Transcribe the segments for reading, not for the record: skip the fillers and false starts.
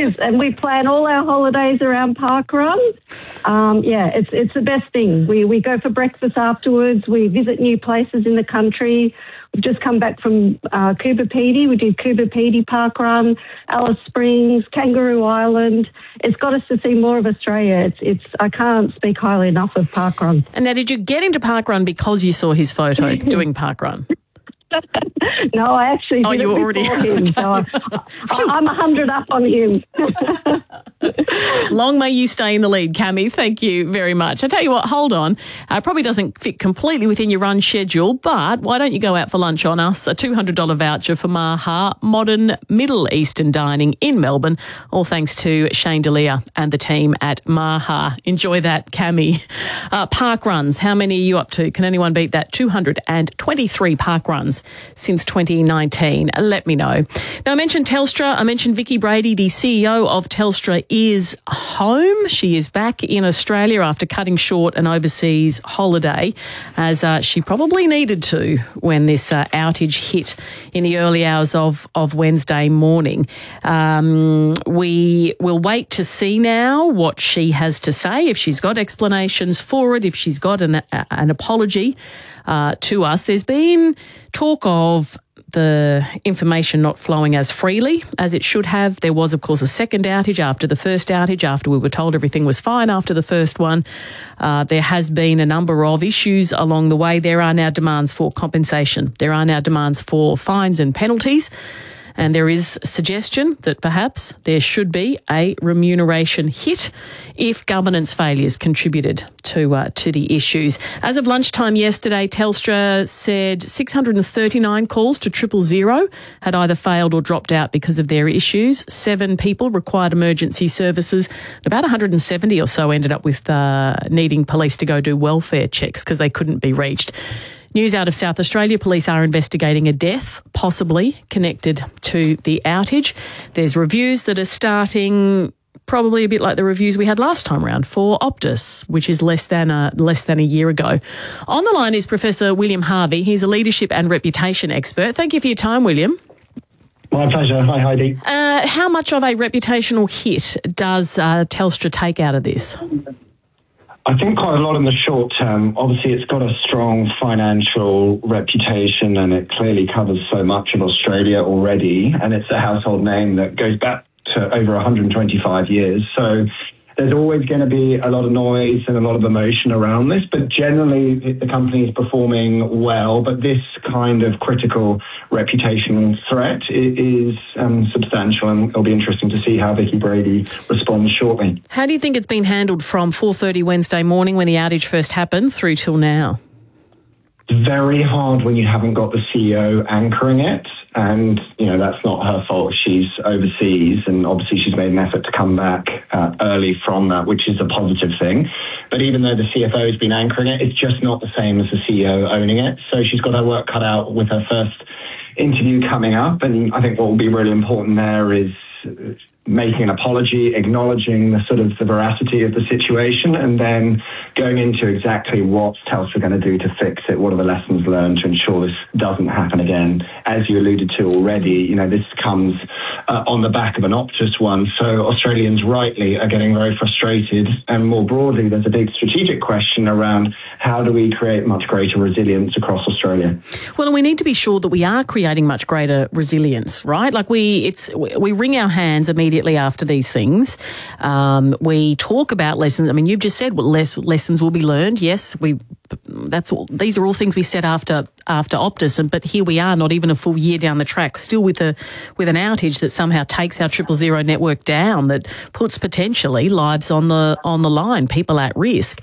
is, and we plan all our holidays around Parkrun. It's the best thing. We go for breakfast afterwards. We visit new places in the country. We've just come back from Coober Pedy. We did Coober Pedy Parkrun, Alice Springs, Kangaroo Island. It's got us to see more of Australia. I can't speak highly enough of Parkrun. And now, did you get into Parkrun because you saw his photo doing Parkrun? No, I actually did you it already before him, so I'm 100 up on him. Long may you stay in the lead, Cami. Thank you very much. I tell you what, hold on. Probably doesn't fit completely within your run schedule, but why don't you go out for lunch on us? A $200 voucher for Maha, modern Middle Eastern dining in Melbourne, all thanks to Shane D'Elia and the team at Maha. Enjoy that, Cami. Park runs, how many are you up to? Can anyone beat that? 223 park runs since 2019. Let me know. Now, I mentioned Telstra. I mentioned Vicki Brady, the CEO of Telstra, is home. She is back in Australia after cutting short an overseas holiday, as she probably needed to when this outage hit in the early hours of Wednesday morning. We will wait to see now what she has to say, if she's got explanations for it, if she's got an apology to us. There's been talk of the information not flowing as freely as it should have. There was, of course, a second outage after the first outage, after we were told everything was fine after the first one. There has been a number of issues along the way. There are now demands for compensation. There are now demands for fines and penalties. And there is suggestion that perhaps there should be a remuneration hit if governance failures contributed to the issues. As of lunchtime yesterday, Telstra said 639 calls to 000 had either failed or dropped out because of their issues. 7 people required emergency services. About 170 or so ended up with needing police to go do welfare checks because they couldn't be reached. News out of South Australia, police are investigating a death, possibly connected to the outage. There's reviews that are starting, probably a bit like the reviews we had last time around for Optus, which is less than a year ago. On the line is Professor William Harvey. He's a leadership and reputation expert. Thank you for your time, William. My pleasure. Hi, Heidi. How much of a reputational hit does Telstra take out of this? I think quite a lot in the short term. Obviously, it's got a strong financial reputation and it clearly covers so much of Australia already. And it's a household name that goes back to over 125 years. So there's always going to be a lot of noise and a lot of emotion around this. But generally, the company is performing well. But this kind of critical reputational threat is substantial, and it'll be interesting to see how Vicki Brady responds shortly. How do you think it's been handled from 4:30 Wednesday morning when the outage first happened through till now? Very hard when you haven't got the CEO anchoring it. And, that's not her fault. She's overseas, and obviously she's made an effort to come back early from that, which is a positive thing. But even though the CFO has been anchoring it, it's just not the same as the CEO owning it. So she's got her work cut out with her first interview coming up. And I think what will be really important there is making an apology, acknowledging the veracity of the situation, and then going into exactly what's Telstra going to do to fix it. What are the lessons learned to ensure this doesn't happen again? As you alluded to already, this comes on the back of an Optus one. So Australians rightly are getting very frustrated. And more broadly, there's a big strategic question around how do we create much greater resilience across Australia? Well, we need to be sure that we are creating much greater resilience, right? Like we wring our hands immediately after these things. We talk about lessons. I mean, you've just said lessons will be learned. Yes, these are all things we said after Optus, but here we are, not even a full year down the track, still with an outage that somehow takes our 000 network down, that puts potentially lives on the line, people at risk.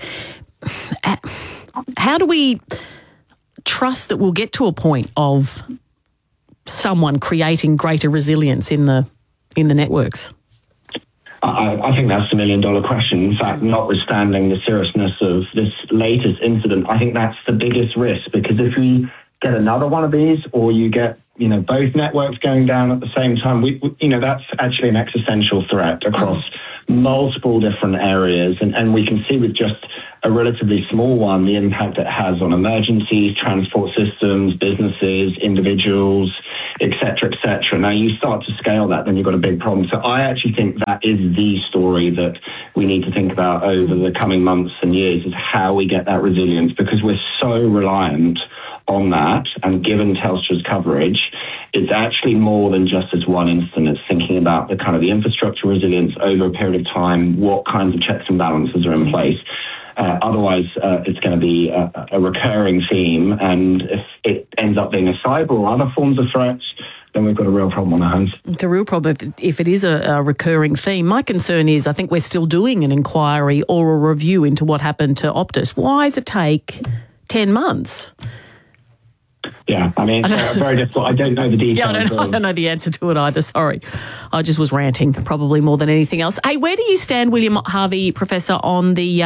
How do we trust that we'll get to a point of someone creating greater resilience in the networks? I think that's the million-dollar question. In fact, notwithstanding the seriousness of this latest incident, I think that's the biggest risk, because if we get another one of these, or you get both networks going down at the same time, that's actually an existential threat across multiple different areas. And we can see with just a relatively small one, the impact it has on emergencies, transport systems, businesses, individuals, et cetera, et cetera. Now you start to scale that, then you've got a big problem. So I actually think that is the story that we need to think about over the coming months and years, is how we get that resilience, because we're so reliant on that. And given Telstra's coverage, it's actually more than just as one instant. It's thinking about the kind of the infrastructure resilience over a period of time, what kinds of checks and balances are in place. Otherwise, it's going to be a recurring theme. And if it ends up being a cyber or other forms of threats, then we've got a real problem on our hands. It's a real problem if it is a recurring theme. My concern is I think we're still doing an inquiry or a review into what happened to Optus. Why does it take 10 months? Yeah, I mean, it's very difficult. I don't know the details. Yeah, I don't know the answer to it either. Sorry. I just was ranting, probably more than anything else. Hey, where do you stand, William Harvey, Professor, on the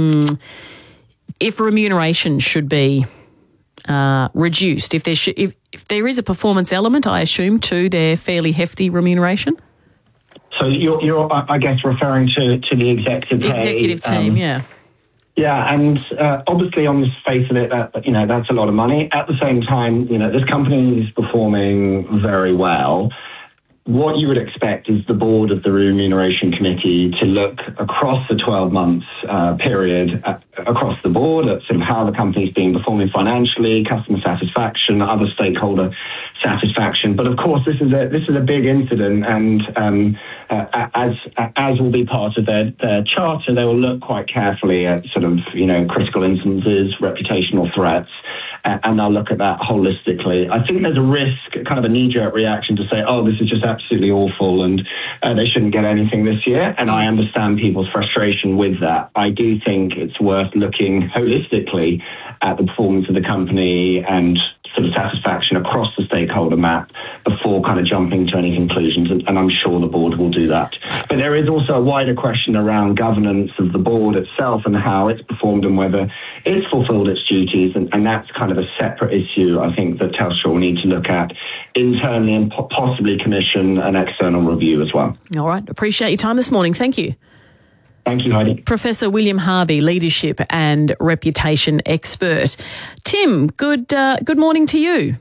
if remuneration should be reduced? If there is a performance element, I assume, to their fairly hefty remuneration? So you're I guess, referring to the executive team, yeah. Yeah, and obviously on the face of it, that's a lot of money. At the same time, this company is performing very well. What you would expect is the board of the Remuneration Committee to look across the 12 months period, across the board, at sort of how the company's been performing financially, customer satisfaction, other stakeholder satisfaction. But of course, this is a big incident, and as will be part of their charter, they will look quite carefully at sort of critical instances, reputational threats, and they'll look at that holistically. I think there's a risk, kind of a knee-jerk reaction, to say, oh, this is just absolutely awful and they shouldn't get anything this year. And I understand people's frustration with that. I do think it's worth looking holistically at the performance of the company and sort of satisfaction across the stakeholder map before kind of jumping to any conclusions, and I'm sure the board will do that. But there is also a wider question around governance of the board itself and how it's performed and whether it's fulfilled its duties, and that's kind of a separate issue, I think, that Telstra will need to look at internally and possibly commission an external review as well. All right. Appreciate your time this morning. Thank you. Thank you, Heidi. Professor William Harvey, leadership and reputation expert. Tim, good morning to you.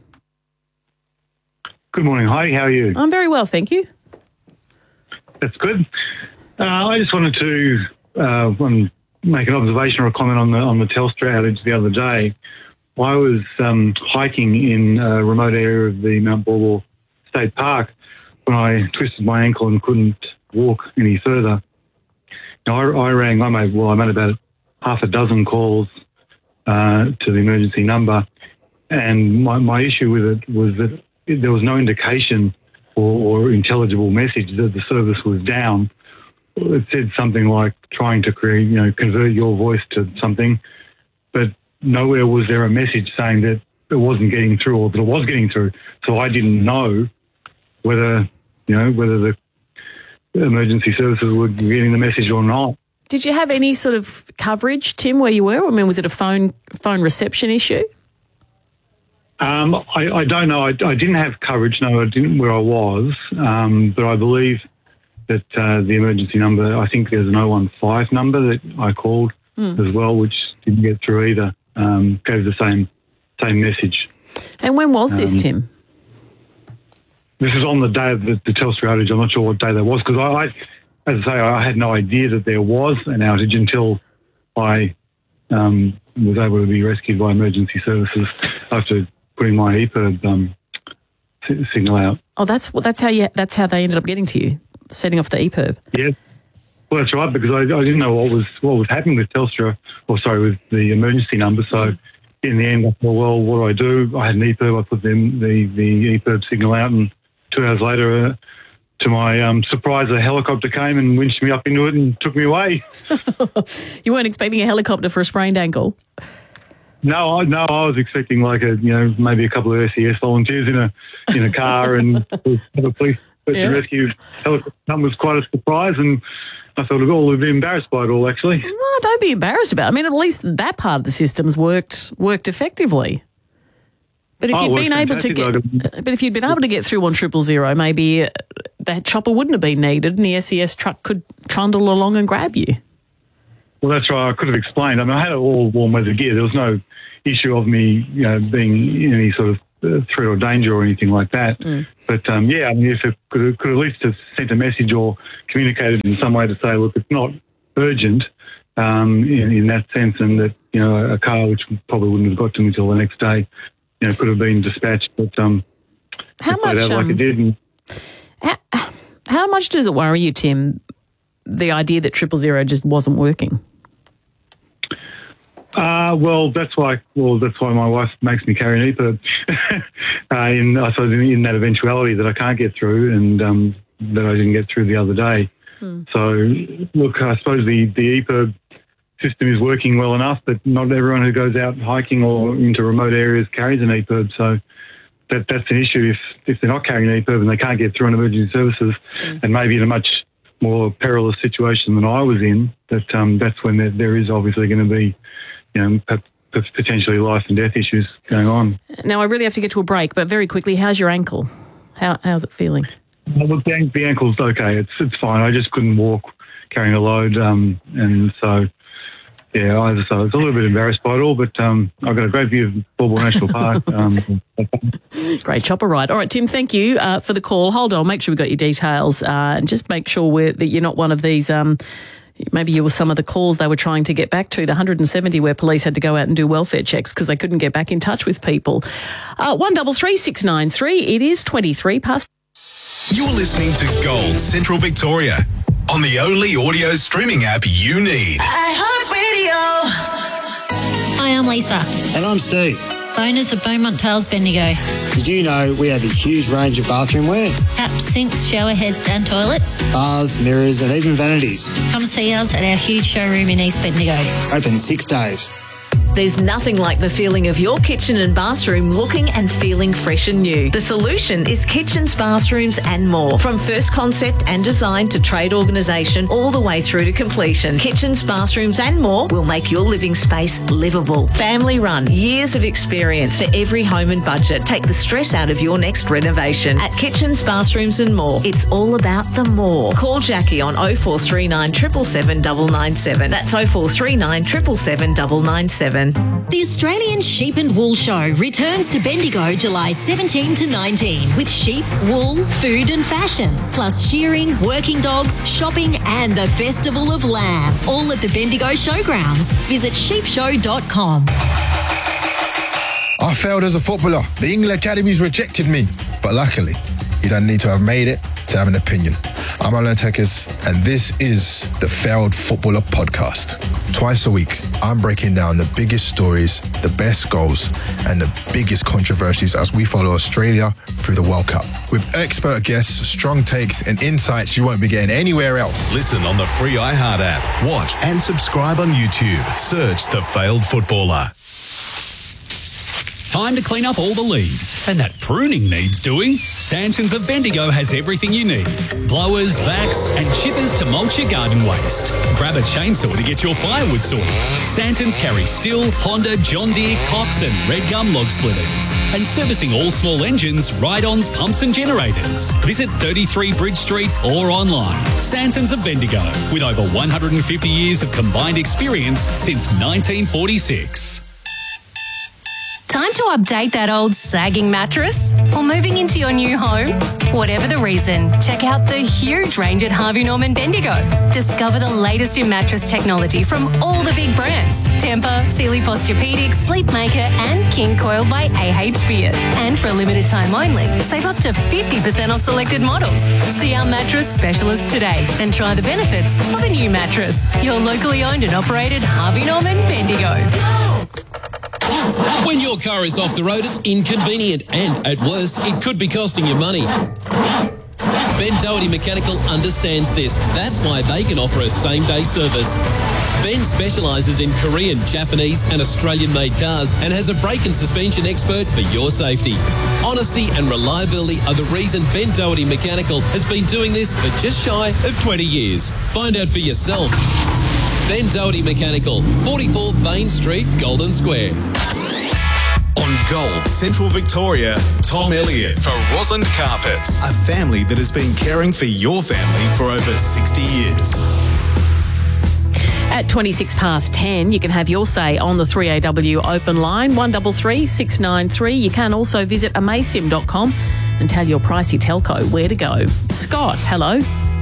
Good morning, Heidi. How are you? I'm very well, thank you. That's good. I just wanted to make an observation or a comment on the Telstra outage the other day. I was hiking in a remote area of the Mount Baw State Park when I twisted my ankle and couldn't walk any further. Now, I made about half a dozen calls to the emergency number, and my issue with it was that there was no indication or intelligible message that the service was down. It said something like trying to convert your voice to something, but nowhere was there a message saying that it wasn't getting through or that it was getting through. So I didn't know whether the emergency services were getting the message or not. Did you have any sort of coverage, Tim, where you were? I mean, was it a phone reception issue? I don't know. I didn't have coverage, no, I didn't where I was, but I believe that the emergency number, I think there's an 015 number that I called as well, which didn't get through either, gave the same message. And when was this, Tim? This is on the day of the Telstra outage. I'm not sure what day that was, because I had no idea that there was an outage until I was able to be rescued by emergency services after putting my EPIRB signal out. Oh, that's how they ended up getting to you, setting off the EPIRB. Yes, well, that's right, because I didn't know what was happening with Telstra, with the emergency number. So in the end, I thought, well, what do? I had an EPIRB. I put the EPIRB signal out, and 2 hours later, to my surprise, a helicopter came and winched me up into it and took me away. You weren't expecting a helicopter for a sprained ankle? No, I was expecting maybe a couple of SES volunteers in a car and a police rescue helicopter. That was quite a surprise, and I thought we'd all be embarrassed by it all, actually. No, don't be embarrassed about it. I mean, at least that part of the system's worked effectively. But if you'd been able to get through on 000, maybe that chopper wouldn't have been needed, and the SES truck could trundle along and grab you. Well, that's right. I could have explained. I mean, I had all warm weather gear. There was no issue of me, being in any sort of threat or danger or anything like that. But I mean, if it could at least have sent a message or communicated in some way to say, look, it's not urgent in that sense, and that a car which probably wouldn't have got to me until the next day, could have been dispatched. But how much? Like it did. How much does it worry you, Tim? The idea that 000 just wasn't working. That's why my wife makes me carry an EPIRB. I suppose in that eventuality that I can't get through, and that I didn't get through the other day. So, look, I suppose the EPIRB system is working well enough, but not everyone who goes out hiking or into remote areas carries an EPIRB. So that's an issue if they're not carrying an EPIRB and they can't get through on emergency services, and maybe in a much more perilous situation than I was in. That's when there is obviously going to be, potentially life and death issues going on. Now, I really have to get to a break, but very quickly, how's your ankle? How's it feeling? Well, look, the ankle's okay. It's fine. I just couldn't walk carrying a load, and so yeah, I was a little bit embarrassed by it all. But I've got a great view of Bawbul National Park. Great chopper ride. All right, Tim, thank you for the call. Hold on, make sure we got your details, and just make sure that you're not one of these. Maybe you were some of the calls they were trying to get back to, the 170 where police had to go out and do welfare checks because they couldn't get back in touch with people. 133693. It is 23 past. You're listening to Gold Central Victoria on the only audio streaming app you need. iHeartRadio. Hi, I'm Lisa. And I'm Steve. Owners of Beaumont Tales Bendigo. Did you know we have a huge range of bathroom wear? Taps, sinks, shower heads and toilets. Bars, mirrors and even vanities. Come see us at our huge showroom in East Bendigo. Open 6 days. There's nothing like the feeling of your kitchen and bathroom looking and feeling fresh and new. The solution is Kitchens, Bathrooms and More. From first concept and design to trade organisation all the way through to completion. Kitchens, Bathrooms and More will make your living space livable. Family run, years of experience for every home and budget. Take the stress out of your next renovation. At Kitchens, Bathrooms and More, it's all about the more. Call Jackie on 0439 777 997. That's 0439 777 997. The Australian Sheep and Wool Show returns to Bendigo July 17 to 19 with sheep, wool, food and fashion, plus shearing, working dogs, shopping and the Festival of Lamb, all at the Bendigo Showgrounds. Visit sheepshow.com. I failed as a footballer. The England Academies rejected me. But luckily, you don't need to have made it to have an opinion. I'm Alan Tekes, and this is the Failed Footballer Podcast. Twice a week, I'm breaking down the biggest stories, the best goals, and the biggest controversies as we follow Australia through the World Cup. With expert guests, strong takes, and insights you won't be getting anywhere else. Listen on the free iHeart app. Watch and subscribe on YouTube. Search The Failed Footballer. Time to clean up all the leaves. And that pruning needs doing. Santons of Bendigo has everything you need. Blowers, vacs and chippers to mulch your garden waste. Grab a chainsaw to get your firewood sorted. Santons carry Stihl, Honda, John Deere, Cox and Red Gum log splitters. And servicing all small engines, ride-ons, pumps and generators. Visit 33 Bridge Street or online. Santons of Bendigo, with over 150 years of combined experience since 1946. Time to update that old sagging mattress or moving into your new home? Whatever the reason, check out the huge range at Harvey Norman Bendigo. Discover the latest in mattress technology from all the big brands. Tempur, Sealy Posturepedic, Sleepmaker and King Coil by AH Beard. And for a limited time only, save up to 50% off selected models. See our mattress specialist today and try the benefits of a new mattress. Your locally owned and operated Harvey Norman Bendigo. When your car is off the road, it's inconvenient and, at worst, it could be costing you money. Ben Doherty Mechanical understands this. That's why they can offer a same-day service. Ben specialises in Korean, Japanese and Australian-made cars and has a brake and suspension expert for your safety. Honesty and reliability are the reason Ben Doherty Mechanical has been doing this for just shy of 20 years. Find out for yourself. Ben Doherty Mechanical, 44 Bain Street, Golden Square. On Gold Central Victoria, Tom Elliott for Rosalind Carpets, a family that has been caring for your family for over 60 years. At 10:26, you can have your say on the 3AW open line, 133 693. You can also visit amasim.com and tell your pricey telco where to go. Scott, hello.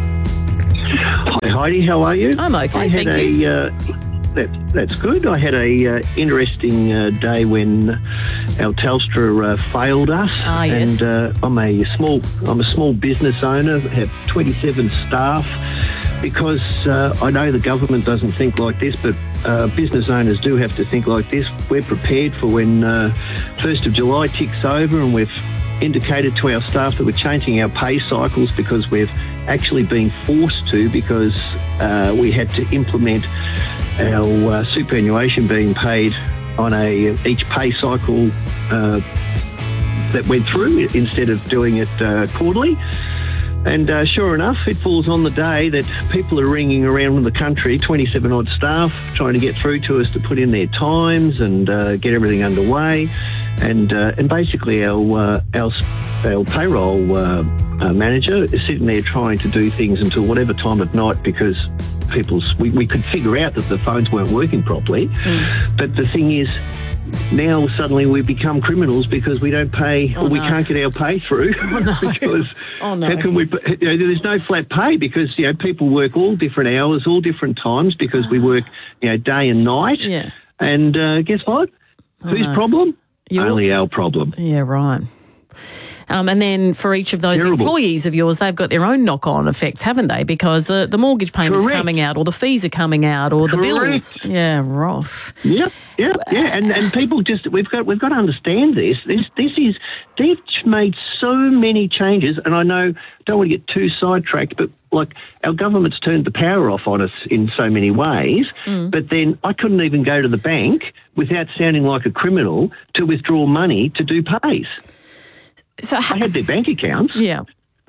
Hi Heidi, how are you? I'm okay, thank you. That's good. I had a interesting day when our Telstra failed us. Yes. And I'm a small business owner, have 27 staff. Because I know the government doesn't think like this, but business owners do have to think like this. We're prepared for when 1st of July ticks over, and we've indicated to our staff that we're changing our pay cycles because we've actually been forced to, because we had to implement our superannuation being paid on each pay cycle that went through instead of doing it quarterly. And sure enough, it falls on the day that people are ringing around the country, 27 odd staff, trying to get through to us to put in their times and get everything underway. And basically our payroll manager is sitting there trying to do things until whatever time of night, because we could figure out that the phones weren't working properly. But the thing is, now suddenly we become criminals because we don't pay, or we can't get our pay through. Because how can we? There's no flat pay because people work all different hours, all different times, because we work day and night. Yeah. And guess what? Whose problem? Only our problem. Yeah, right. And then for each of those employees of yours, they've got their own knock-on effects, haven't they? Because the mortgage payment's coming out, or the fees are coming out, or the bills. Yeah, rough. Yep. And people we've got to understand this. They've made so many changes, and I know, don't want to get too sidetracked, but like our government's turned the power off on us in so many ways. But then I couldn't even go to the bank without sounding like a criminal to withdraw money to do pays. So I had their bank accounts. Yeah.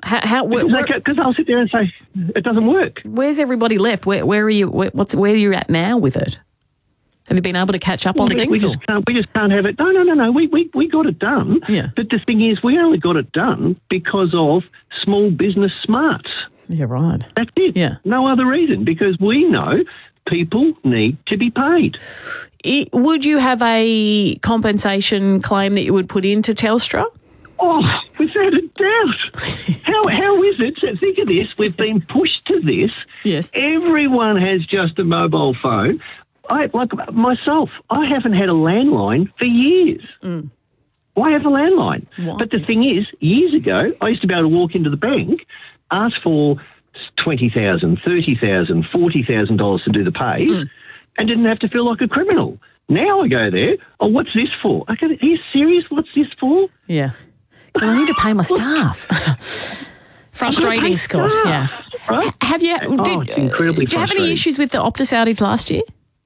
Because I'll sit there and say it doesn't work. Where's everybody left? Where are you? Where are you at now with it? Have you been able to catch up on things? We just can't have it. No. We got it done. Yeah. But the thing is, we only got it done because of small business smarts. Yeah, right. That's it. Yeah. No other reason, because we know people need to be paid. Would you have a compensation claim that you would put into Telstra? Oh, without a doubt. How is it? So think of this. We've been pushed to this. Yes. Everyone has just a mobile phone. Like myself, I haven't had a landline for years. Why have a landline? Why? But the thing is, years ago, I used to be able to walk into the bank, ask for $20,000, $30,000, $40,000 to do the pays, and didn't have to feel like a criminal. Now I go there, what's this for? I go, are you serious? What's this for? Yeah. I need to pay my staff. Frustrating, Scott. Yeah. Right? Have you? It's incredibly did you have any issues with the Optus outage last year?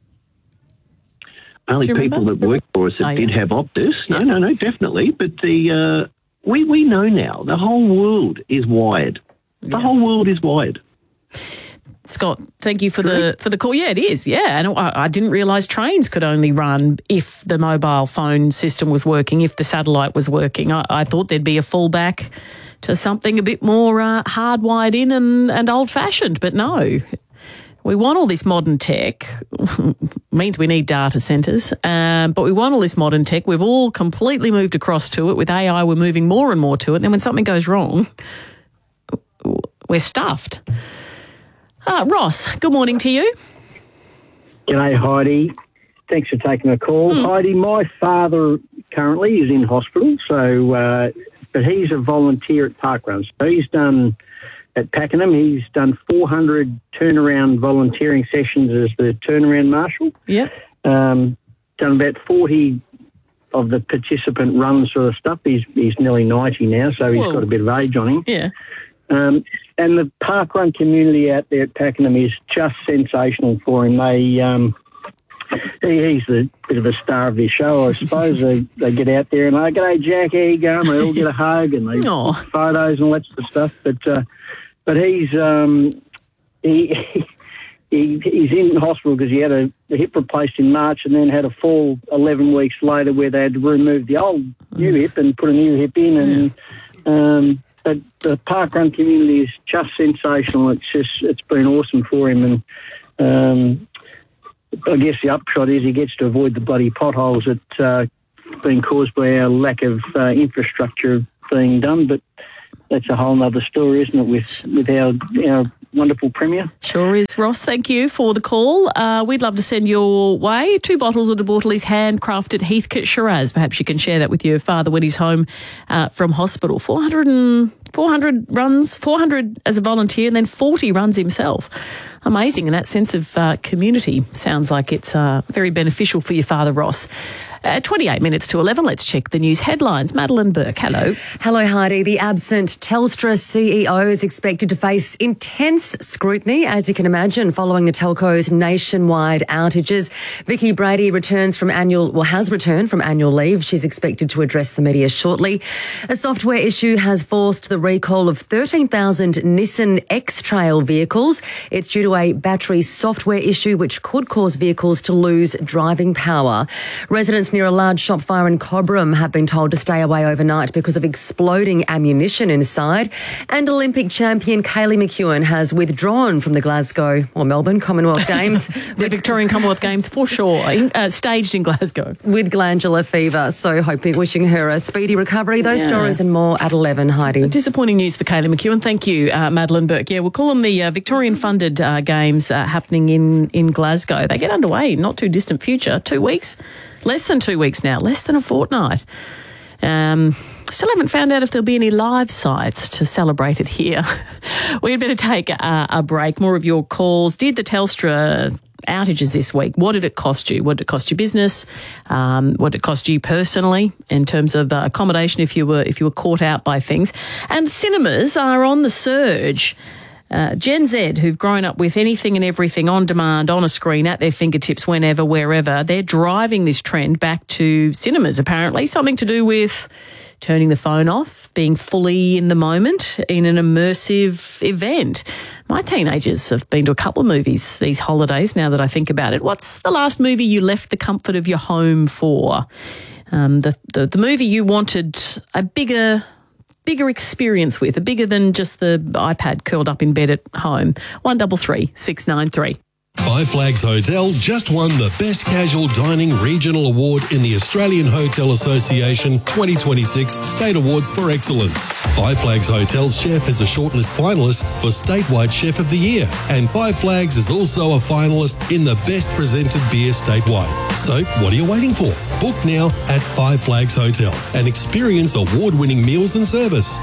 Only people that work for us that did have Optus. No, definitely. But we know now the whole world is wired. The whole world is wired. Scott, thank you for the call. Yeah, it is. Yeah, and I didn't realise trains could only run if the mobile phone system was working, if the satellite was working. I thought there'd be a fallback to something a bit more hardwired in and old-fashioned, but no. We want all this modern tech. Means we need data centres, but we want all this modern tech. We've all completely moved across to it. With AI, we're moving more and more to it. And then when something goes wrong, we're stuffed. Ross, good morning to you. G'day, Heidi. Thanks for taking the call. Heidi, my father currently is in hospital, but he's a volunteer at Parkrun. So he's done, at Pakenham, he's done 400 turnaround volunteering sessions as the turnaround marshal. Yeah. Done about 40 of the participant run sort of stuff. He's nearly 90 now, so he's got a bit of age on him. Yeah. And the parkrun community out there at Pakenham is just sensational for him. He's a bit of a star of this show, I suppose. They get out there and they go, "G'day, Jack, how you going?" They all get a hug and they take photos and all that sort of stuff. But he's he's in hospital because he had a hip replaced in March and then had a fall 11 weeks later where they had to remove the old new hip and put a new hip in. And but the parkrun community is just sensational. It's been awesome for him, and I guess the upshot is he gets to avoid the bloody potholes that been caused by our lack of infrastructure being done. But that's a whole other story, isn't it, with our wonderful Premier? Sure is, Ross. Thank you for the call. We'd love to send your way 2 bottles of De Bortoli's handcrafted Heathcote Shiraz. Perhaps you can share that with your father when he's home from hospital. 400 runs, 400 as a volunteer, and then 40 runs himself. Amazing. And that sense of community sounds like it's very beneficial for your father, Ross. 28 minutes to 11. Let's check the news headlines. Madeline Burke, hello. Hello, Heidi. The absent Telstra CEO is expected to face intense scrutiny, as you can imagine, following the telco's nationwide outages. Vicky Brady has returned from annual leave. She's expected to address the media shortly. A software issue has forced the recall of 13,000 Nissan X-Trail vehicles. It's due to a battery software issue which could cause vehicles to lose driving power. Residents near a large shop fire in Cobram have been told to stay away overnight because of exploding ammunition inside. And Olympic champion Kaylee McEwen has withdrawn from the Melbourne Commonwealth Games. The Victorian Commonwealth Games, for sure, staged in Glasgow. With glandular fever. So wishing her a speedy recovery. Those stories and more at 11, Heidi. Disappointing news for Kaylee McEwen. Thank you, Madeline Burke. Yeah, we'll call them the Victorian-funded Games happening in Glasgow. They get underway in not too distant future. 2 weeks. Less than 2 weeks now, less than a fortnight. Still haven't found out if there'll be any live sites to celebrate it here. We'd better take a break. More of your calls. Did the Telstra outages this week, what did it cost you? What did it cost your business? What did it cost you personally in terms of accommodation if you were caught out by things? And cinemas are on the surge. Gen Z, who've grown up with anything and everything on demand, on a screen, at their fingertips, whenever, wherever, they're driving this trend back to cinemas, apparently. Something to do with turning the phone off, being fully in the moment in an immersive event. My teenagers have been to a couple of movies these holidays, now that I think about it. What's the last movie you left the comfort of your home for? The movie you wanted a bigger experience with, bigger than just the iPad curled up in bed at home. 1336 693. Five Flags Hotel just won the Best Casual Dining Regional Award in the Australian Hotel Association 2026 State Awards for Excellence. Five Flags Hotel's chef is a shortlist finalist for Statewide Chef of the Year, and Five Flags is also a finalist in the Best Presented Beer Statewide. So what are you waiting for? Book now at Five Flags Hotel and experience award-winning meals and service.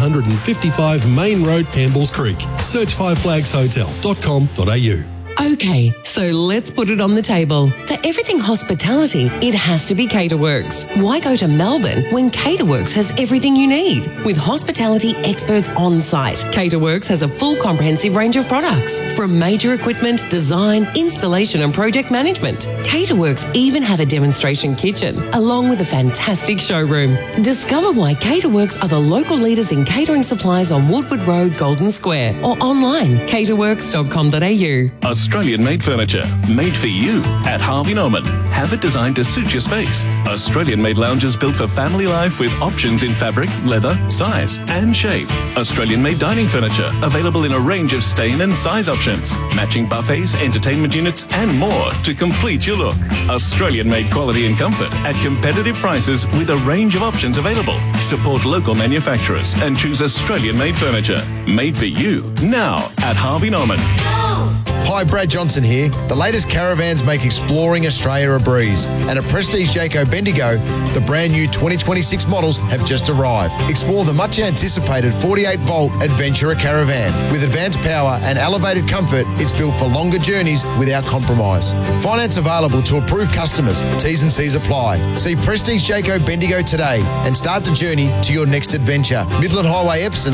155 Main Road, Campbells Creek. Search fiveflagshotel.com.au. Okay, so let's put it on the table. For everything hospitality, it has to be Caterworks. Why go to Melbourne when Caterworks has everything you need? With hospitality experts on site, Caterworks has a full comprehensive range of products, from major equipment, design, installation and project management. Caterworks even have a demonstration kitchen, along with a fantastic showroom. Discover why Caterworks are the local leaders in catering supplies on Woodward Road, Golden Square, or online, caterworks.com.au. Australian-made furniture, made for you at Harvey Norman. Have it designed to suit your space. Australian-made lounges built for family life with options in fabric, leather, size and shape. Australian-made dining furniture, available in a range of stain and size options. Matching buffets, entertainment units and more to complete your look. Australian-made quality and comfort at competitive prices with a range of options available. Support local manufacturers and choose Australian-made furniture. Made for you now at Harvey Norman. Hi, Brad Johnson here. The latest caravans make exploring Australia a breeze. And at Prestige Jayco Bendigo, the brand new 2026 models have just arrived. Explore the much anticipated 48-volt Adventurer Caravan. With advanced power and elevated comfort, it's built for longer journeys without compromise. Finance available to approved customers. T's and C's apply. See Prestige Jayco Bendigo today and start the journey to your next adventure. Midland Highway, Epsom,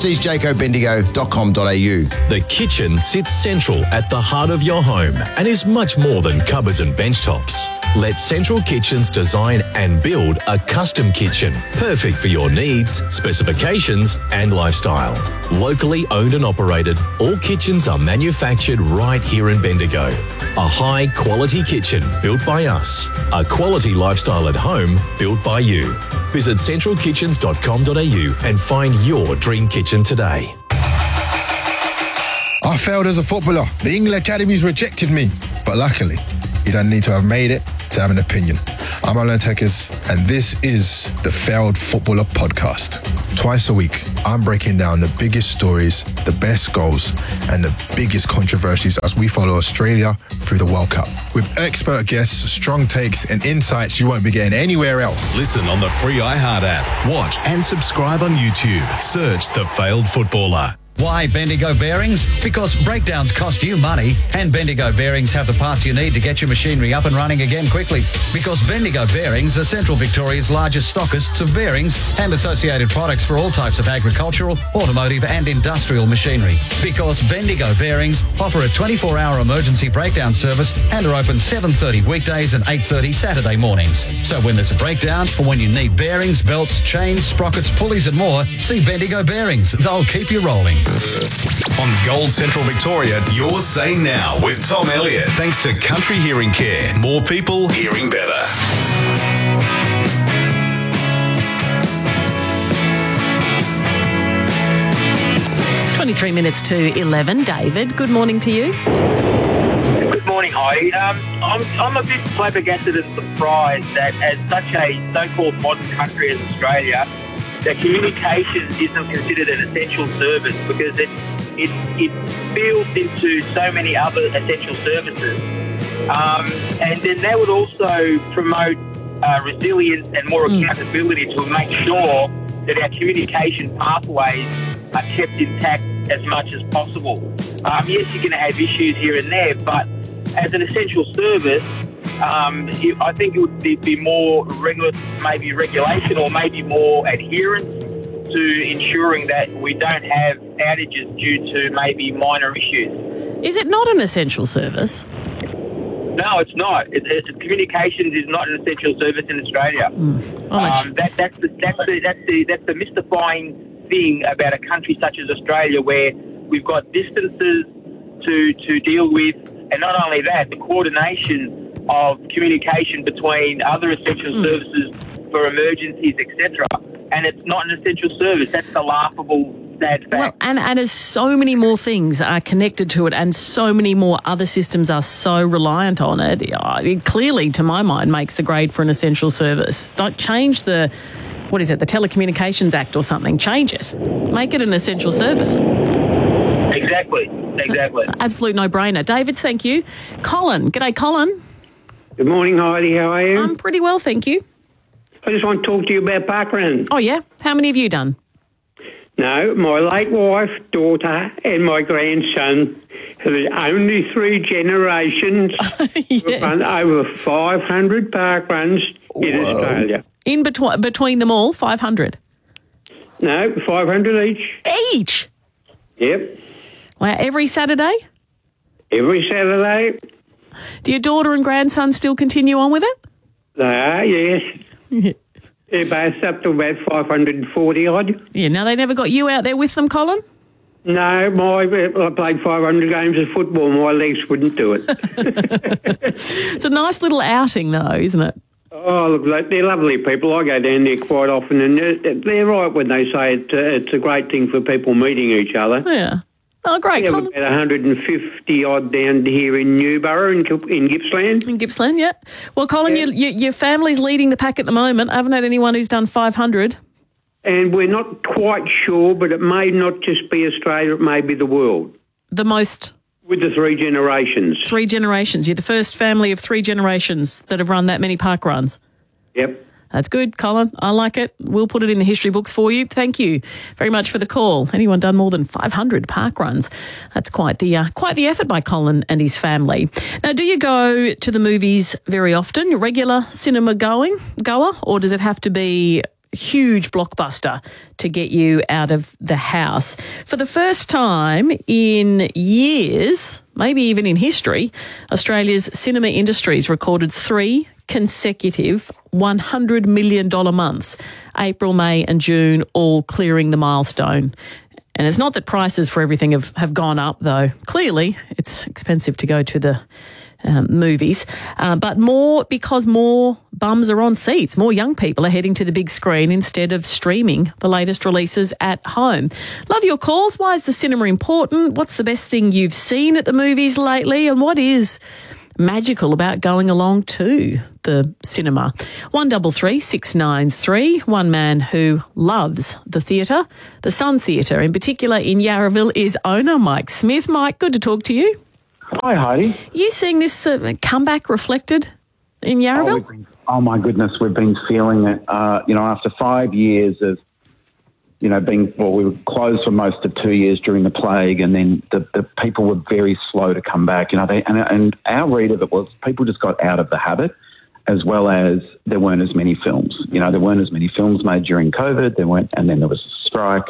prestigejaycobendigo.com.au. The kitchen sits central at the heart of your home and is much more than cupboards and bench tops. Let Central Kitchens design and build a custom kitchen, perfect for your needs, specifications and lifestyle. Locally owned and operated, all kitchens are manufactured right here in Bendigo. A high-quality kitchen built by us. A quality lifestyle at home built by you. Visit centralkitchens.com.au and find your dream kitchen today. I failed as a footballer. The England Academies rejected me. But luckily, you don't need to have made it to have an opinion. I'm Alan Tekers, and this is the Failed Footballer Podcast. Twice a week, I'm breaking down the biggest stories, the best goals, and the biggest controversies as we follow Australia through the World Cup. With expert guests, strong takes, and insights you won't be getting anywhere else. Listen on the free iHeart app. Watch and subscribe on YouTube. Search The Failed Footballer. Why Bendigo Bearings? Because breakdowns cost you money, and Bendigo Bearings have the parts you need to get your machinery up and running again quickly. Because Bendigo Bearings are Central Victoria's largest stockists of bearings and associated products for all types of agricultural, automotive and industrial machinery. Because Bendigo Bearings offer a 24-hour emergency breakdown service and are open 7:30 weekdays and 8:30 Saturday mornings. So when there's a breakdown or when you need bearings, belts, chains, sprockets, pulleys and more, see Bendigo Bearings. They'll keep you rolling. On Gold Central Victoria, your say now with Tom Elliott. Thanks to Country Hearing Care. More people hearing better. 23 minutes to 11. David, good morning to you. Good morning, Heidi. I'm a bit flabbergasted and surprised that as such a so-called modern country as Australia, that communications isn't considered an essential service because it builds into so many other essential services. And then that would also promote resilience and more accountability to make sure that our communication pathways are kept intact as much as possible. Yes, you're going to have issues here and there, but as an essential service, I think it would be more maybe regulation or maybe more adherence to ensuring that we don't have outages due to maybe minor issues. Is it not an essential service? No, it's not. Communications is not an essential service in Australia. That's the mystifying thing about a country such as Australia, where we've got distances to deal with, and not only that, the coordination of communication between other essential services for emergencies, etc. And it's not an essential service. That's the laughable, sad fact. Well, and as so many more things are connected to it and so many more other systems are so reliant on it, it clearly, to my mind, makes the grade for an essential service. Don't change the Telecommunications Act or something. Change it. Make it an essential service. Exactly. It's an absolute no-brainer. David, thank you. Colin. G'day, Colin. Good morning, Heidi. How are you? I'm pretty well, thank you. I just want to talk to you about parkrun. Oh, yeah? How many have you done? No, my late wife, daughter and my grandson. There's only 3 generations. Yes. We've run over 500 parkruns in Australia. In between them all, 500? No, 500 each. Each? Yep. Wow, every Saturday? Every Saturday. Do your daughter and grandson still continue on with it? They are, yes. They're both up to about 540 odd. Yeah, now they never got you out there with them, Colin? No, I played 500 games of football. My legs wouldn't do it. It's a nice little outing, though, isn't it? Oh, look, they're lovely people. I go down there quite often, and they're right when they say it's a great thing for people meeting each other. Yeah. Oh, great. We have about 150 odd down here in Newborough in Gippsland. In Gippsland, yeah. Well, Colin, your family's leading the pack at the moment. I haven't had anyone who's done 500. And we're not quite sure, but it may not just be Australia, it may be the world. The most? With the 3 generations. 3 generations. You're the first family of 3 generations that have run that many park runs. Yep. That's good, Colin. I like it. We'll put it in the history books for you. Thank you very much for the call. Anyone done more than 500 park runs? That's quite the effort by Colin and his family. Now, do you go to the movies very often? You're a regular cinema goer, or does it have to be huge blockbuster to get you out of the house. For the first time in years, maybe even in history, Australia's cinema industries recorded 3 consecutive $100 million months, April, May and June, all clearing the milestone. And it's not that prices for everything have gone up, though. Clearly, it's expensive to go to the movies, but more because more bums are on seats. More young people are heading to the big screen instead of streaming the latest releases at home. Love your calls. Why is the cinema important? What's the best thing you've seen at the movies lately? And what is magical about going along to the cinema? 133 693. One man who loves the theatre, the Sun Theatre in particular in Yarraville, is owner Mike Smith. Mike, good to talk to you. Hi, Heidi. Are you seeing this comeback reflected in Yarraville? Oh, my goodness, we've been feeling it. After 5 years of, we were closed for most of 2 years during the plague, and then the people were very slow to come back. And our read of it was people just got out of the habit, as well as there weren't as many films. There weren't as many films made during COVID. And then there was a strike.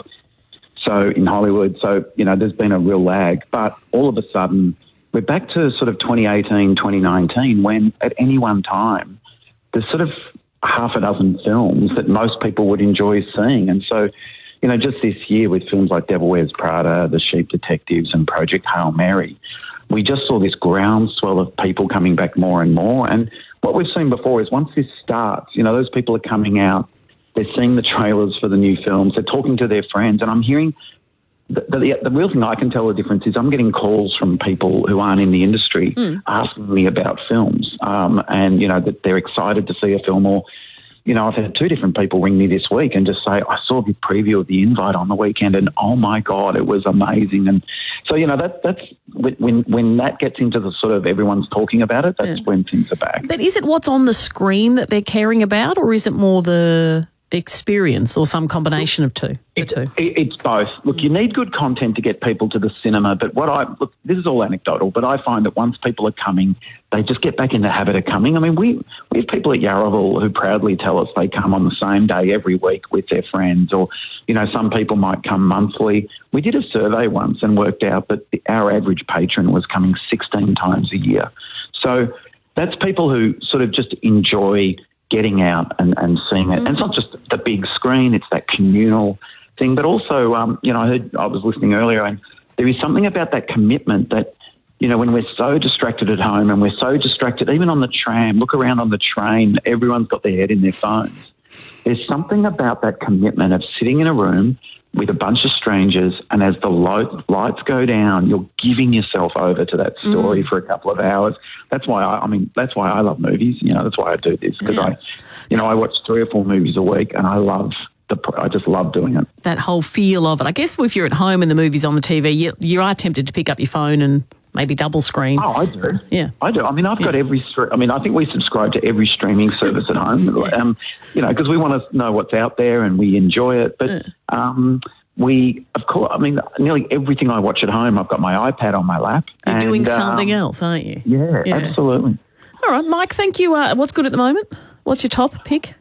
So in Hollywood, there's been a real lag. But all of a sudden, we're back to sort of 2018, 2019, when at any one time, there's sort of half a dozen films that most people would enjoy seeing. And so, just this year with films like Devil Wears Prada, The Sheep Detectives and Project Hail Mary, we just saw this groundswell of people coming back more and more. And what we've seen before is once this starts, those people are coming out, they're seeing the trailers for the new films, they're talking to their friends, and I'm hearing the real thing I can tell the difference is I'm getting calls from people who aren't in the industry asking me about films, and that they're excited to see a film. Or I've had 2 different people ring me this week and just say, I saw the preview of The Invite on the weekend and oh my God, it was amazing. And so that's when that gets into the sort of everyone's talking about it, that's when things are back. But is it what's on the screen that they're caring about, or is it more the experience, or some combination of two? It's both. Look, you need good content to get people to the cinema, but this is all anecdotal, but I find that once people are coming, they just get back in the habit of coming. I mean, we have people at Yarraville who proudly tell us they come on the same day every week with their friends, or, some people might come monthly. We did a survey once and worked out that our average patron was coming 16 times a year. So that's people who sort of just enjoy getting out and seeing it. And it's not just the big screen, it's that communal thing. But also, I was listening earlier, and there is something about that commitment that, when we're so distracted at home and we're so distracted, even on the tram, look around on the train, everyone's got their head in their phones. There's something about that commitment of sitting in a room with a bunch of strangers, and as the lights go down, you're giving yourself over to that story for a couple of hours. That's why I love movies. That's why I do this, because I watch 3 or 4 movies a week, and I just love doing it. That whole feel of it. I guess if you're at home and the movie's on the TV, you are tempted to pick up your phone and maybe double screen. Oh, I do. Yeah. I do. I mean, I've got I think we subscribe to every streaming service at home, because we want to know what's out there and we enjoy it. But nearly everything I watch at home, I've got my iPad on my lap. You're doing something else, aren't you? Yeah, absolutely. All right, Mike, thank you. What's good at the moment? What's your top pick?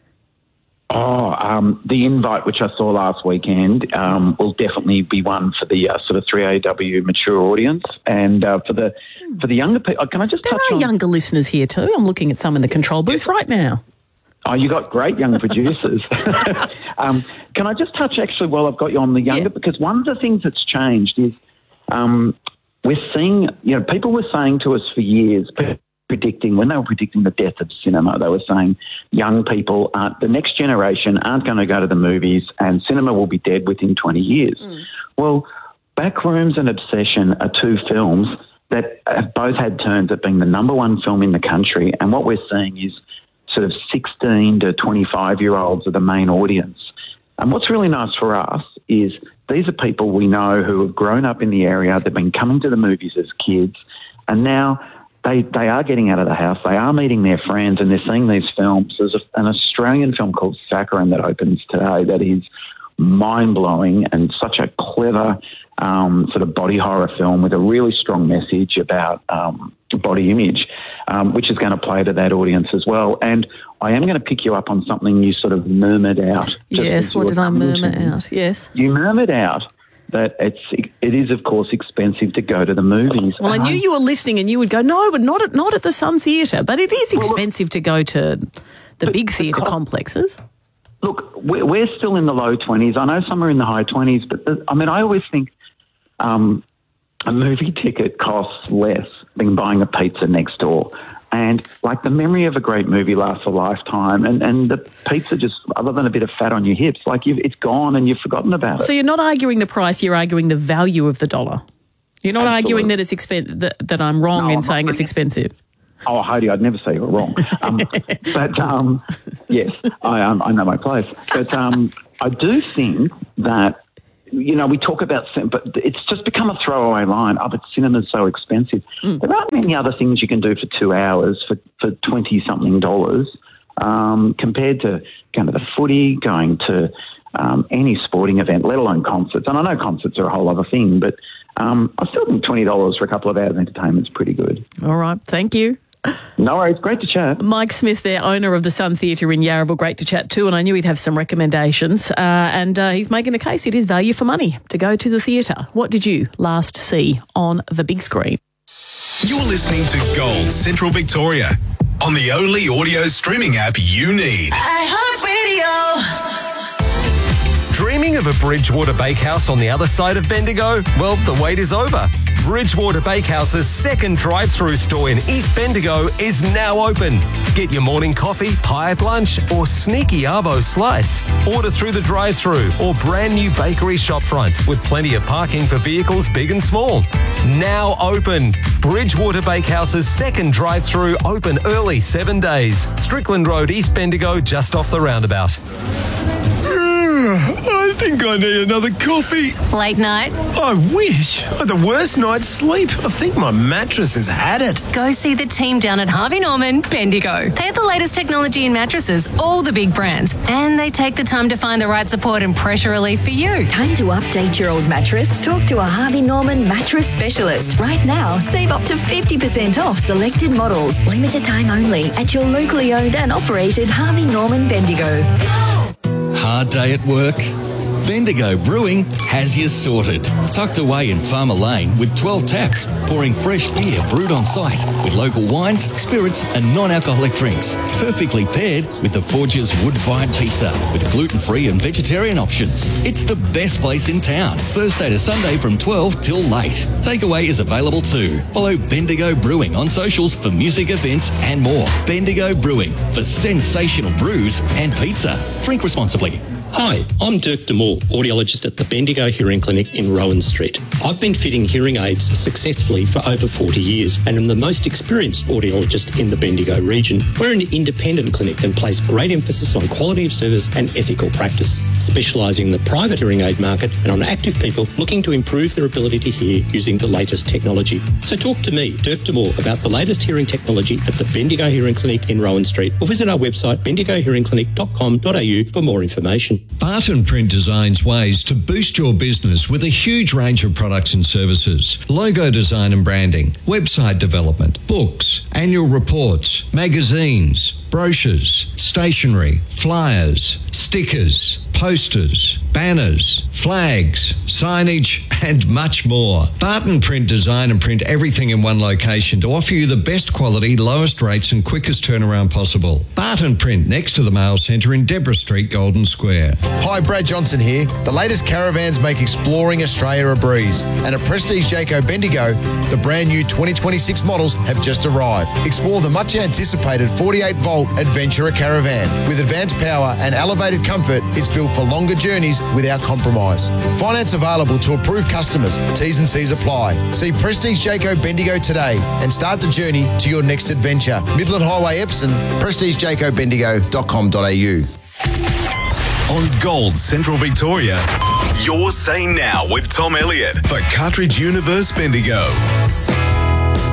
The Invite, which I saw last weekend, will definitely be one for the sort of 3AW mature audience, and for the younger people. Can I just touch on? There are younger listeners here too. I'm looking at some in the control booth right now. Oh, you got great young producers. Can I just touch actually while I've got you on the younger? Because one of the things that's changed is we're seeing, people were saying to us for years, when they were predicting the death of cinema, they were saying young people, the next generation aren't going to go to the movies and cinema will be dead within 20 years. Well, Backrooms and Obsession are 2 films that have both had turns at being the number 1 film in the country, and what we're seeing is sort of 16 to 25-year-olds are the main audience. And what's really nice for us is these are people we know who have grown up in the area, they've been coming to the movies as kids, and now they are getting out of the house, they are meeting their friends, and they're seeing these films. There's an Australian film called Saccharin that opens today that is mind-blowing and such a clever sort of body horror film with a really strong message about body image. which is going to play to that audience as well. And I am going to pick you up on something you sort of murmured out. Yes, what did I murmur out? Yes. You murmured out that it is, of course, expensive to go to the movies. Well, I knew you were listening and you would go, no, but not at the Sun Theatre. But it is expensive to go to the big theatre complexes. Look, we're still in the low 20s. I know some are in the high 20s, but I always think a movie ticket costs less than buying a pizza next door. And, like, the memory of a great movie lasts a lifetime, and the pizza just, other than a bit of fat on your hips, like, it's gone and you've forgotten about it. So you're not arguing the price, you're arguing the value of the dollar. You're not arguing that it's that I'm wrong in saying it's expensive. Oh, Heidi, I'd never say you're wrong. Yes, I know my place. But I do think that, we talk about, but it's just become a throwaway line. Oh, but cinema's so expensive. There aren't many other things you can do for 2 hours for $20-something compared to going to the footy, going to any sporting event, let alone concerts. And I know concerts are a whole other thing, but I still think $20 for a couple of hours of entertainment is pretty good. All right, thank you. No worries, great to chat. Mike Smith there, owner of the Sun Theatre in Yarraville, great to chat too, and I knew he'd have some recommendations. And he's making the case it is value for money to go to the theatre. What did you last see on the big screen? You're listening to Gold Central Victoria on the only audio streaming app you need. iHeartRadio. Dreaming of a Bridgewater Bakehouse on the other side of Bendigo? Well, the wait is over. Bridgewater Bakehouse's second drive-through store in East Bendigo is now open. Get your morning coffee, pie at lunch, or sneaky arvo slice. Order through the drive-through or brand new bakery shopfront with plenty of parking for vehicles big and small. Now open. Bridgewater Bakehouse's second drive-through open early 7 days. Strickland Road, East Bendigo, just off the roundabout. I think I need another coffee. Late night? I wish. I had the worst night's sleep. I think my mattress has had it. Go see the team down at Harvey Norman, Bendigo. They have the latest technology in mattresses, all the big brands, and they take the time to find the right support and pressure relief for you. Time to update your old mattress? Talk to a Harvey Norman mattress specialist. Right now, save up to 50% off selected models. Limited time only at your locally owned and operated Harvey Norman Bendigo. Hard day at work? Bendigo Brewing has you sorted. Tucked away in Farmer Lane with 12 taps, pouring fresh beer brewed on site with local wines, spirits and non-alcoholic drinks. Perfectly paired with the Forge's wood-fired pizza with gluten-free and vegetarian options. It's the best place in town. Thursday to Sunday from 12 till late. Takeaway is available too. Follow Bendigo Brewing on socials for music events and more. Bendigo Brewing for sensational brews and pizza. Drink responsibly. Hi, I'm Dirk de Moore, audiologist at the Bendigo Hearing Clinic in Rowan Street. I've been fitting hearing aids successfully for over 40 years and am the most experienced audiologist in the Bendigo region. We're an independent clinic and place great emphasis on quality of service and ethical practice, specialising in the private hearing aid market and on active people looking to improve their ability to hear using the latest technology. So talk to me, Dirk de Moore, about the latest hearing technology at the Bendigo Hearing Clinic in Rowan Street, or visit our website bendigohearingclinic.com.au for more information. Barton Print designs ways to boost your business with a huge range of products and services. Logo design and branding, website development, books, annual reports, magazines, brochures, stationery, flyers, stickers, posters, banners, flags, signage, and much more. Barton Print design and print everything in one location to offer you the best quality, lowest rates and quickest turnaround possible. Barton Print next to the Mail Centre in Deborah Street, Golden Square. Hi, Brad Johnson here. The latest caravans make exploring Australia a breeze. And at Prestige Jayco Bendigo, the brand new 2026 models have just arrived. Explore the much anticipated 48-volt Adventurer Caravan. With advanced power and elevated comfort, it's built for longer journeys without compromise. Finance available to approved customers. T's and C's apply. See Prestige Jayco Bendigo today and start the journey to your next adventure. Midland Highway, Epsom, prestigejaycobendigo.com.au. On Gold Central Victoria, you're saying now with Tom Elliott for Cartridge Universe Bendigo.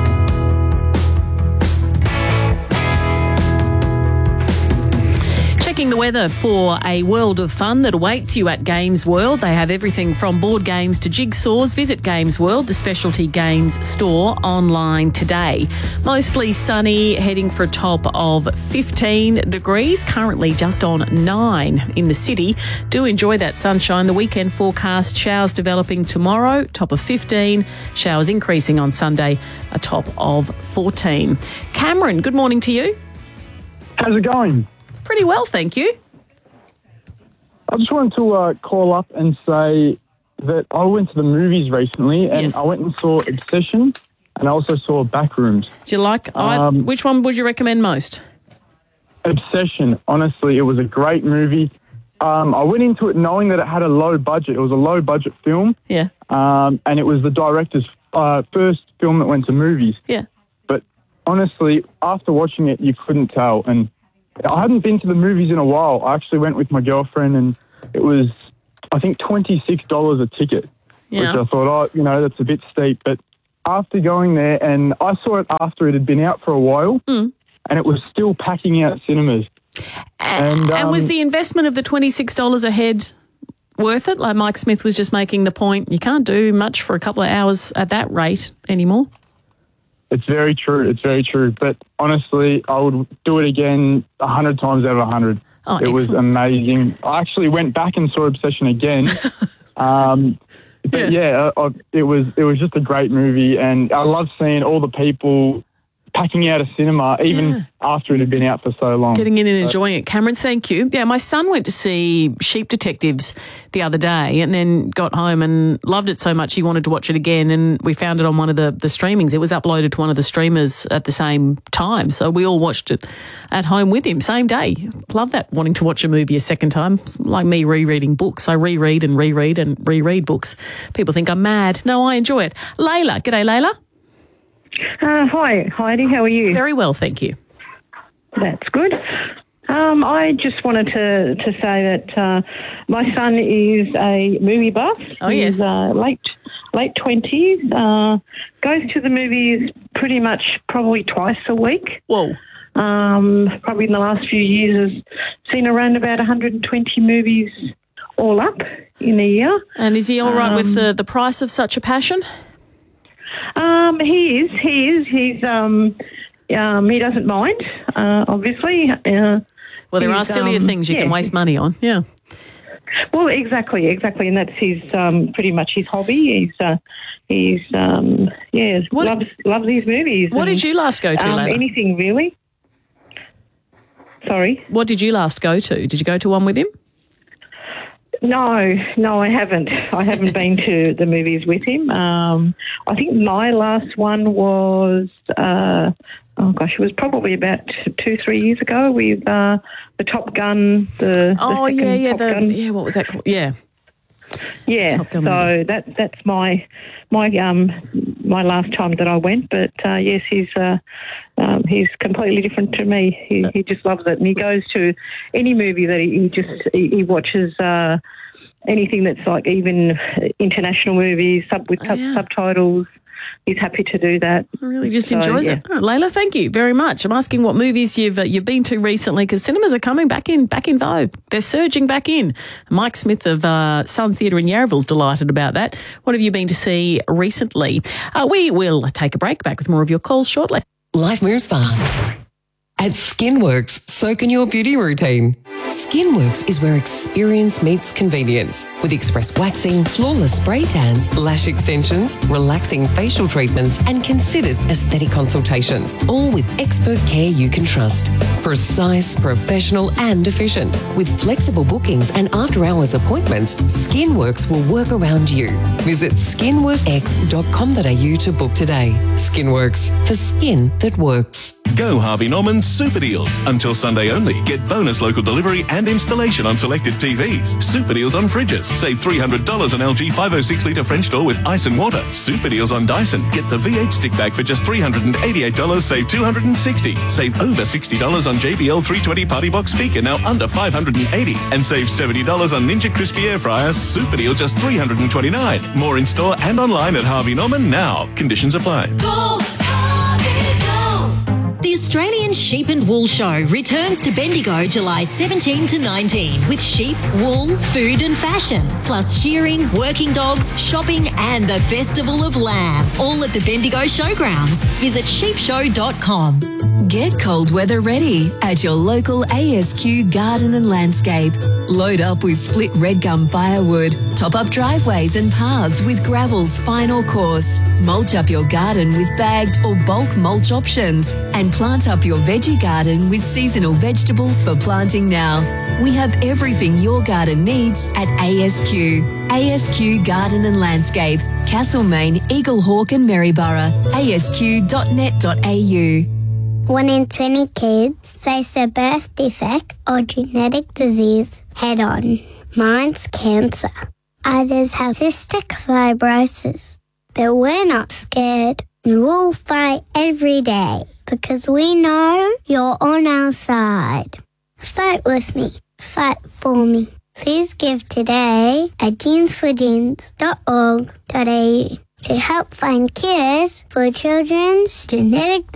Check Checking the weather for a world of fun that awaits you at Games World. They have everything from board games to jigsaws. Visit Games World, the specialty games store, online today. Mostly sunny, heading for a top of 15 degrees. Currently just on 9 in the city. Do enjoy that sunshine. The weekend forecast, showers developing tomorrow, top of 15. Showers increasing on Sunday, a top of 14. Cameron, good morning to you. How's it going? Pretty well, thank you. I just wanted to call up and say that I went to the movies recently and I went and saw Obsession and I also saw Backrooms. Do you like which one would you recommend most? Obsession. Honestly, it was a great movie. I went into it knowing that it had a low budget. It was a low budget film. Yeah. And it was the director's first film that went to movies. Yeah. But honestly, after watching it, you couldn't tell. And I hadn't been to the movies in a while. I actually went with my girlfriend and it was, I think, $26 a ticket, which I thought, that's a bit steep. But after going there, and I saw it after it had been out for a while, and it was still packing out cinemas. And was the investment of the $26 a head worth it? Like Mike Smith was just making the point, you can't do much for a couple of hours at that rate anymore. It's very true. It's very true. But honestly, I would do it again 100 times out of 100. Oh, it was amazing. I actually went back and saw Obsession again. It was just a great movie, and I love seeing all the people packing out a cinema, even after it had been out for so long. Getting in and enjoying it. Cameron, thank you. Yeah, my son went to see Sheep Detectives the other day and then got home and loved it so much he wanted to watch it again, and we found it on one of the streamings. It was uploaded to one of the streamers at the same time, so we all watched it at home with him, same day. Love that, wanting to watch a movie a second time. It's like me rereading books. I reread and reread and reread books. People think I'm mad. No, I enjoy it. Layla. G'day, Layla. Hi, Heidi. How are you? Very well, thank you. That's good. I just wanted to say that my son is a movie buff. Oh, He's late 20s. Goes to the movies pretty much probably twice a week. Whoa. Probably in the last few years has seen around about 120 movies all up in a year. And is he all right with the price of such a passion? He is. He doesn't mind, obviously. Well, there are sillier things you can waste money on. Yeah. Well, exactly, and that's his pretty much his hobby. Loves these movies. What did you last go to, Layla? Anything really. Sorry. What did you last go to? Did you go to one with him? No, I haven't. I haven't been to the movies with him. I think my last one was, it was probably about 2-3 years ago with the Top Gun. Top Gun. What was that called? Yeah. Yeah, so that's my last time that I went. But yes, he's completely different to me. He just loves it, and he goes to any movie that he watches. Anything that's like even international movies with subtitles. He's happy to do that. Really just enjoys it. Oh, Layla, thank you very much. I'm asking what movies you've been to recently, because cinemas are coming back in vogue. They're surging back in. Mike Smith of Sun Theatre in Yarraville's delighted about that. What have you been to see recently? We will take a break. Back with more of your calls shortly. Life moves fast. At Skinworks, so can your beauty routine. Skinworks is where experience meets convenience, with express waxing, flawless spray tans, lash extensions, relaxing facial treatments, and considered aesthetic consultations, all with expert care you can trust. Precise, professional, and efficient. With flexible bookings and after-hours appointments, Skinworks will work around you. Visit skinworkx.com.au to book today. Skinworks, for skin that works. Go Harvey Norman Super Deals. Until Sunday only. Get bonus local delivery and installation on selected TVs. Super deals on fridges. Save $300 on LG 506 litre French door with ice and water. Super deals on Dyson. Get the V8 stick bag for just $388. Save $260. Save over $60 on JBL 320 Party Box speaker, now under $580. And save $70 on Ninja Crispy Air Fryer. Super deal just $329. More in store and online at Harvey Norman now. Conditions apply. This Australian Sheep and Wool Show returns to Bendigo July 17 to 19 with sheep, wool, food and fashion, plus shearing, working dogs, shopping and the Festival of Lamb, all at the Bendigo Showgrounds. Visit sheepshow.com. Get cold weather ready at your local ASQ Garden and Landscape. Load up with split red gum firewood, top up driveways and paths with gravel's final course, mulch up your garden with bagged or bulk mulch options, and plant up your veggie garden with seasonal vegetables for planting now. We have everything your garden needs at ASQ. ASQ Garden and Landscape, Castlemaine, Eaglehawk and Maryborough. asq.net.au. 1 in 20 kids face a birth defect or genetic disease head on. Mine's cancer. Others have cystic fibrosis. But we're not scared. We'll fight every day because we know you're on our side. Fight with me. Fight for me. Please give today at genesforgenes.org.au to help find cures for children's genetic